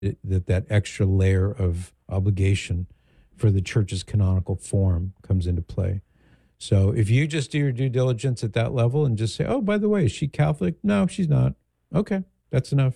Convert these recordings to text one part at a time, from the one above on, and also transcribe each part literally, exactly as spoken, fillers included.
it, that that extra layer of obligation for the church's canonical form comes into play. So if you just do your due diligence at that level and just say, oh, by the way, is she Catholic? No, she's not. Okay, that's enough.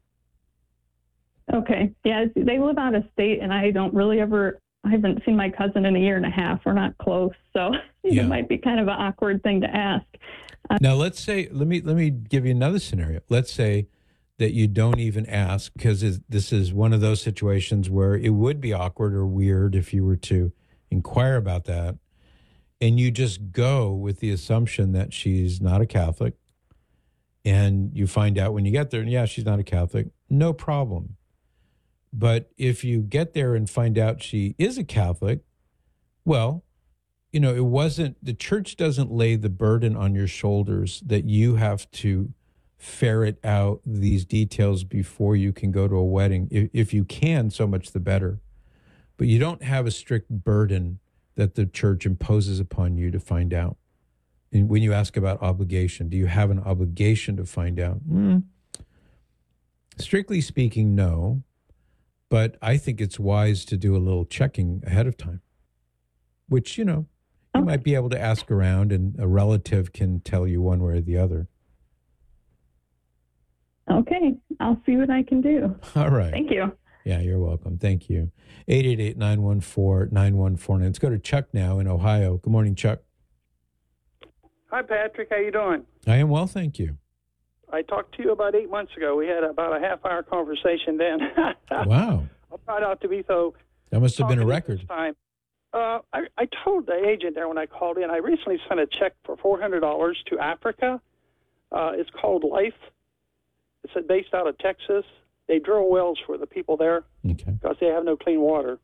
Okay. Yeah, they live out of state, and I don't really ever, I haven't seen my cousin in a year and a half. We're not close. So Yeah. it might be kind of an awkward thing to ask. Uh, Now, let's say, let me let me give you another scenario. Let's say that you don't even ask, because this is one of those situations where it would be awkward or weird if you were to inquire about that. And you just go with the assumption that she's not a Catholic. And you find out when you get there, and yeah, she's not a Catholic, no problem. But if you get there and find out she is a Catholic, well, you know, it wasn't, the church doesn't lay the burden on your shoulders that you have to ferret out these details before you can go to a wedding. If, if you can, so much the better. But you don't have a strict burden that the church imposes upon you to find out. And when you ask about obligation, do you have an obligation to find out? Mm, strictly speaking, no. But I think it's wise to do a little checking ahead of time, which, you know, you okay. might be able to ask around and a relative can tell you one way or the other. Okay. I'll see what I can do. All right. Thank you. Yeah, you're welcome. Thank you. eight eight eight, nine one four, nine one four nine. Let's go to Chuck now in Ohio. Good morning, Chuck. Hi, Patrick. How you doing? I am well, thank you. I talked to you about eight months ago. We had about a half-hour conversation then. Wow. I'll try not to be so... That must have been a talkative record. this time. Uh, I, I told the agent there when I called in, I recently sent a check for four hundred dollars to Africa. Uh, it's called Life. It's based out of Texas. They drill wells for the people there Okay. because they have no clean water.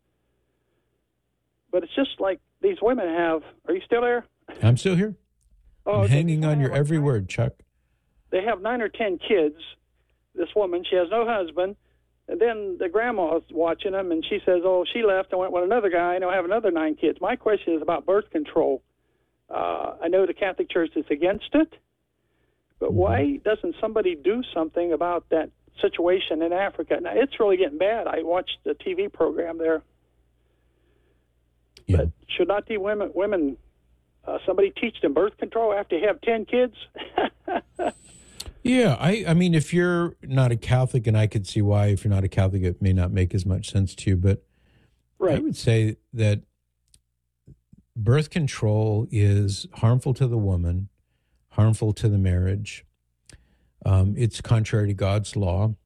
But it's just like these women have... Are you still there? I'm still here. Oh, I'm okay. hanging These on women your have like every nine- word, Chuck. They have nine or ten kids. This woman, she has no husband. And then the grandma's watching them, and she says, oh, she left and went with another guy, and I have another nine kids. My question is about birth control. Uh, I know the Catholic Church is against it, but Mm-hmm. why doesn't somebody do something about that situation in Africa? Now, it's really getting bad. I watched the T V program there. Yeah. But should not the women, women uh, somebody teach them birth control after you have ten kids? Yeah, I, I mean, if you're not a Catholic, and I could see why, if you're not a Catholic, it may not make as much sense to you, but Right. I would say that birth control is harmful to the woman, harmful to the marriage. Um, it's contrary to God's law,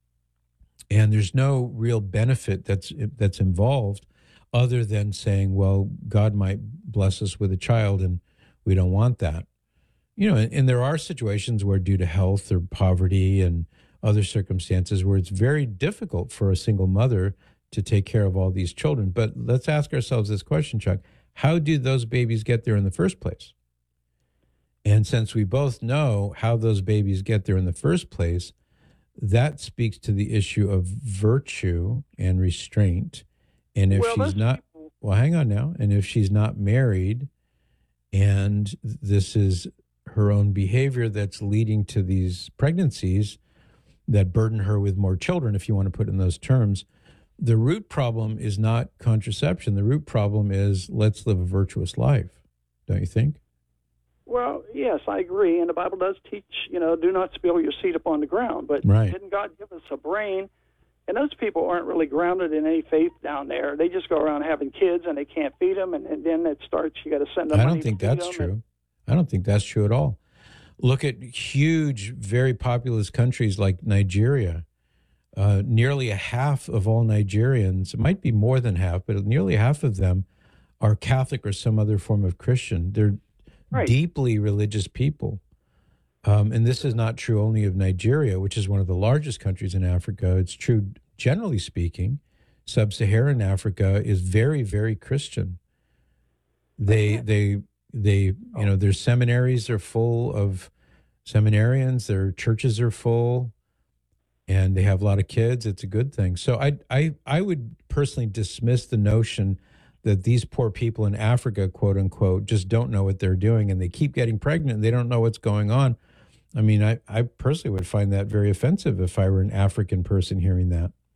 and there's no real benefit that's that's involved other than saying, well, God might bless us with a child, and we don't want that. You know, and, and there are situations where, due to health or poverty and other circumstances, where it's very difficult for a single mother to take care of all these children. But let's ask ourselves this question, Chuck. How do those babies get there in the first place? And since we both know how those babies get there in the first place, that speaks to the issue of virtue and restraint. And if Well, she's those not, people- well, hang on now. And if she's not married, and this is her own behavior that's leading to these pregnancies that burden her with more children, if you want to put it in those terms, the root problem is not contraception. The root problem is, let's live a virtuous life. Don't you think? Well, yes, I agree. And the Bible does teach, you know, do not spill your seed upon the ground. But Right. didn't God give us a brain? And those people aren't really grounded in any faith down there. They just go around having kids, and they can't feed them. And, and then it starts, you got to send them I money don't think to feed that's them. true. I don't think that's true at all. Look at huge, very populous countries like Nigeria. Uh, nearly a half of all Nigerians, it might be more than half, but nearly half of them are Catholic or some other form of Christian. They're Right. deeply religious people. Um, and this is not true only of Nigeria, which is one of the largest countries in Africa. It's true, generally speaking, sub-Saharan Africa is very, very Christian. They, they, they, you know, their seminaries are full of seminarians. Their churches are full, and they have a lot of kids. It's a good thing. So I, I, I would personally dismiss the notion that these poor people in Africa, quote unquote, just don't know what they're doing, and they keep getting pregnant and they don't know what's going on. I mean, I, I personally would find that very offensive if I were an African person hearing that.